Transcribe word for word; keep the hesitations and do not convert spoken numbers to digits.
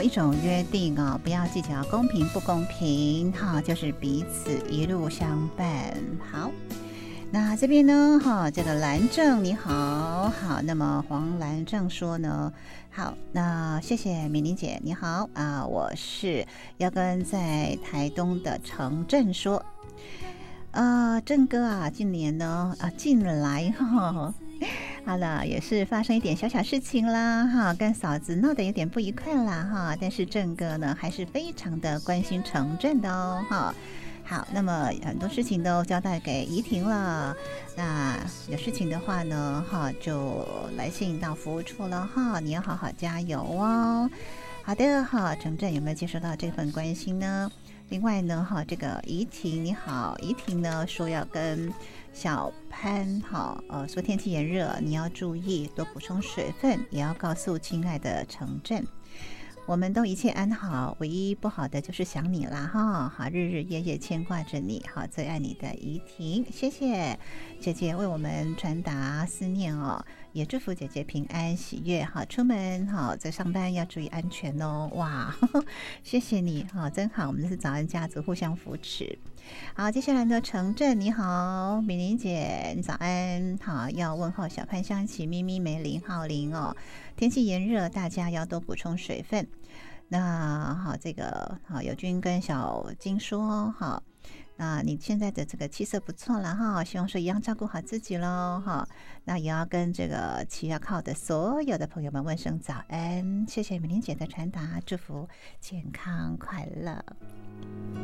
一种约定哦，不要计较公平不公平，哈，就是彼此一路相伴。好，那这边呢，哈，这个兰正你好，好，那么黄兰正说呢，好，那谢谢美玲姐，你好啊，我是要跟在台东的程正说，呃，正哥啊，今年呢啊近来哈。好了，也是发生一点小小事情啦，哈，跟嫂子闹得有点不愉快啦，哈，但是正哥呢还是非常的关心程正的哦，哈。好，那么很多事情都交代给怡婷了，那有事情的话呢，哈，就来信到服务处了哈，你要好好加油哦。好的，哈，程正有没有接收到这份关心呢？另外呢，哈，这个怡婷你好，怡婷呢说要跟小潘哈，呃，说天气炎热，你要注意多补充水分，也要告诉亲爱的程正，我们都一切安好，唯一不好的就是想你啦哈，好，日日夜夜牵挂着你，好，最爱你的怡婷，谢谢姐姐为我们传达思念哦。也祝福姐姐平安喜悦，好，出门好，在上班要注意安全哦。哇，呵呵谢谢你，好，真好，我们是早安家族，互相扶持。好，接下来呢，程正你好，美玲姐你早安，好，要问候小潘香琪、咪咪、梅林、浩林哦。天气炎热，大家要多补充水分。那好，这个好，友军跟小金说好。那你现在的这个气色不错了哈，希望说一样照顾好自己喽哈。那也要跟这个七月靠的所有的朋友们问声早安，谢谢美玲姐的传达，祝福健康快乐。